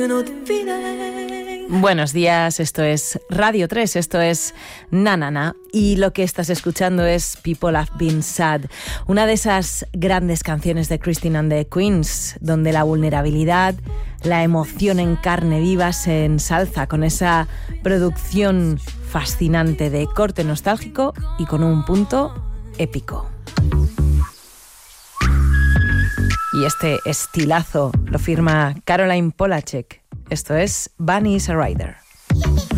Buenos días, esto es Radio 3, esto es Na Na Na, y lo que estás escuchando es People Have Been Sad, una de esas grandes canciones de Christine and the Queens, donde la vulnerabilidad, la emoción en carne viva se ensalza con esa producción fascinante de corte nostálgico y con un punto épico. Y este estilazo lo firma Caroline Polachek. Esto es Bunny is a Rider.